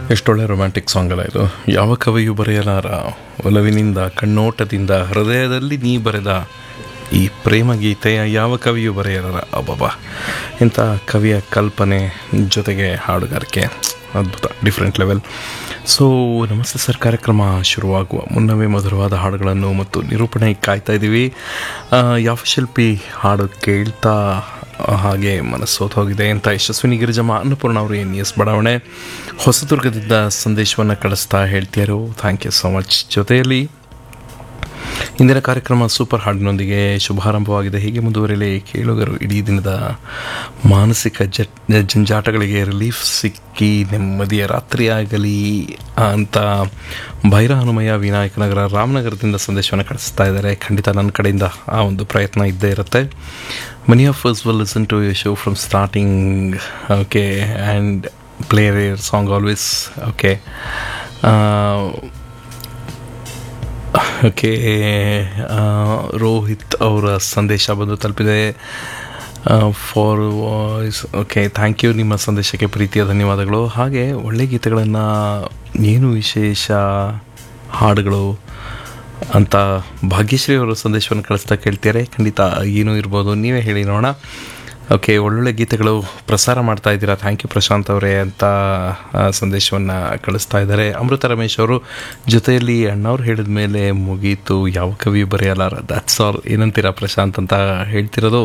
ಎಷ್ಟೊಳ್ಳೆ romantic song ಅಲ್ಲ ಇದು. ಯಾವ ಕವಿಯು ಬರೆಯಲಾರ ಒಲವಿನಿಂದ ಕಣ್ಣೋಟದಿಂದ ಹೃದಯದಲ್ಲಿ ನೀ ಬರೆದ ಈ ಪ್ರೇಮ ಗೀತೆಯ ಯಾವ ಕವಿಯು ಬರೆಯಲಾರ. ಅಬ್ಬಬ್ಬಾ, ಇಂಥ ಕವಿಯ ಕಲ್ಪನೆ ಜೊತೆಗೆ ಹಾಡುಗಾರಿಕೆ ಅದ್ಭುತ, ಡಿಫ್ರೆಂಟ್ ಲೆವೆಲ್. ಸೊ ನಮಸ್ತೆ ಸರ್, ಕಾರ್ಯಕ್ರಮ ಶುರುವಾಗುವ ಮುನ್ನವೇ ಮಧುರವಾದ ಹಾಡುಗಳನ್ನು ಮತ್ತು ನಿರೂಪಣೆ ಕಾಯ್ತಾ ಇದ್ದೀವಿ. ಯಾವ ಶಿಲ್ಪಿ ಹಾಡು ಕೇಳ್ತಾ ಹಾಗೆ ಮನಸ್ಸೋತು ಹೋಗಿದೆ ಅಂತ ಯಶಸ್ವಿನಿ ಗಿರಿಜಮ್ಮ ಅನ್ನಪೂರ್ಣ ಅವರು NES ಬಡಾವಣೆ ಹೊಸದುರ್ಗದಿಂದ ಸಂದೇಶವನ್ನು ಕಳಿಸ್ತಾ ಹೇಳ್ತಿಯಾರು. Thank you so much. ಜೊತೆಯಲ್ಲಿ ಇಂದಿನ ಕಾರ್ಯಕ್ರಮ ಸೂಪರ್ ಹಾಡಿನೊಂದಿಗೆ ಶುಭಾರಂಭವಾಗಿದೆ. ಹೀಗೆ ಮುಂದುವರೆಯಲಿ. ಕೇಳುಗರು ಇಡೀ ದಿನದ ಮಾನಸಿಕ ಜಂಜಾಟಗಳಿಗೆ ರಿಲೀಫ್ ಸಿಕ್ಕಿ ನೆಮ್ಮದಿಯ ರಾತ್ರಿಯಾಗಲಿ ಅಂತ ಭೈರ ಹನುಮಯ್ಯ ವಿನಾಯಕನಗರ ರಾಮನಗರದಿಂದ ಸಂದೇಶವನ್ನು ಕಳಿಸ್ತಾ ಇದ್ದಾರೆ. ಖಂಡಿತ ನನ್ನ ಕಡೆಯಿಂದ ಆ ಒಂದು ಪ್ರಯತ್ನ ಇದ್ದೇ ಇರುತ್ತೆ. Many of us will listen to your show from starting, okay, and play your song always, okay. Okay, Rohit ಅವರ ಸಂದೇಶ ಬಂದು ತಲುಪಿದೆ. For voice, okay, thank you. ನಿಮ್ಮ ಸಂದೇಶಕ್ಕೆ ಪ್ರೀತಿಯ ಧನ್ಯವಾದಗಳು. ಹಾಗೆ ಒಳ್ಳೆ ಗೀತೆಗಳನ್ನು, ಏನು ವಿಶೇಷ ಹಾಡುಗಳು ಅಂತ ಭಾಗ್ಯಶ್ರೀ ಅವರು ಸಂದೇಶವನ್ನು ಕಳಿಸ್ತಾ ಕೇಳ್ತಾರೆ. ಖಂಡಿತ ಏನೂ ಇರ್ಬೋದು, ನೀವೇ ಹೇಳಿ ನೋಡೋಣ. ಓಕೆ, ಒಳ್ಳೊಳ್ಳೆ ಗೀತೆಗಳು ಪ್ರಸಾರ ಮಾಡ್ತಾ ಇದ್ದೀರಾ, ಥ್ಯಾಂಕ್ ಯು ಪ್ರಶಾಂತ್ ಅವರೇ ಅಂತ ಸಂದೇಶವನ್ನು ಕಳಿಸ್ತಾ ಇದ್ದಾರೆ. ಅಮೃತ ರಮೇಶ್ ಅವರು ಜೊತೆಯಲ್ಲಿ ಅಣ್ಣವ್ರು ಹೇಳಿದ ಮೇಲೆ ಮುಗೀತು, ಯಾವ ಕವಿ ಬರೆಯಲಾರ, ದ್ಯಾಟ್ಸ್ ಆಲ್. ಏನಂತೀರಾ ಪ್ರಶಾಂತ್ ಅಂತ ಹೇಳ್ತಿರೋದು.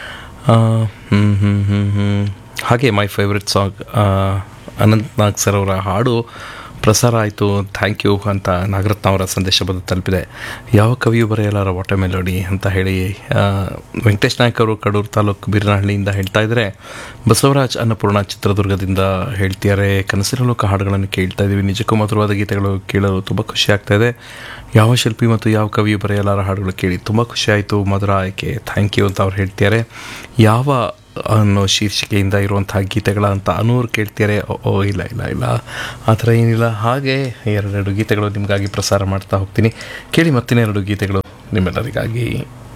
ಹಾಗೆ my favourite song Ananth Nag sir ಅವರ ಹಾಡು ಪ್ರಸಾರ ಆಯಿತು, ಥ್ಯಾಂಕ್ ಯು ಅಂತ ನಾಗರತ್ನ ಅವರ ಸಂದೇಶ ಬಂದು ತಲುಪಿದೆ. ಯಾವ ಕವಿಯು ಬರೆಯಲಾರ ವಾಟ ಮೆಲೋಡಿ ಅಂತ ಹೇಳಿ ವೆಂಕಟೇಶ್ ನಾಯ್ಕ ಅವರು ಕಡೂರು ತಾಲೂಕು ಬೀರನಹಳ್ಳಿಯಿಂದ ಹೇಳ್ತಾ ಇದ್ದಾರೆ. ಬಸವರಾಜ್ ಅನ್ನಪೂರ್ಣ ಚಿತ್ರದುರ್ಗದಿಂದ ಹೇಳ್ತಿದ್ದಾರೆ, ಕನಸಿನ ಲೋಕ ಹಾಡುಗಳನ್ನು ಕೇಳ್ತಾ ಇದ್ದೀವಿ, ನಿಜಕ್ಕೂ ಮಧುರವಾದ ಗೀತೆಗಳು ಕೇಳಲು ತುಂಬ ಖುಷಿ ಆಗ್ತಾ ಇದೆ. ಯಾವ ಶಿಲ್ಪಿ ಮತ್ತು ಯಾವ ಕವಿಯು ಬರೆಯಲಾರ ಹಾಡುಗಳು ಕೇಳಿ ತುಂಬ ಖುಷಿಯಾಯಿತು, ಮಧುರ ಆಯ್ಕೆ, ಥ್ಯಾಂಕ್ ಯು ಅಂತ ಅವ್ರು ಹೇಳ್ತಿದ್ದಾರೆ. ಯಾವ ಅನ್ನೋ ಶೀರ್ಷಿಕೆಯಿಂದ ಇರುವಂತಹ ಗೀತೆಗಳ ಅಂತ ಅನೂರು ಕೇಳ್ತಾರೆ. ಓ ಇಲ್ಲ ಇಲ್ಲ ಇಲ್ಲ, ಆ ಥರ ಏನಿಲ್ಲ. ಹಾಗೆ ಎರಡೆರಡು ಗೀತೆಗಳು ನಿಮಗಾಗಿ ಪ್ರಸಾರ ಮಾಡ್ತಾ ಹೋಗ್ತೀನಿ, ಕೇಳಿ. ಮತ್ತಿನ್ನೆರಡು ಗೀತೆಗಳು ನಿಮ್ಮೆಲ್ಲರಿಗಾಗಿ.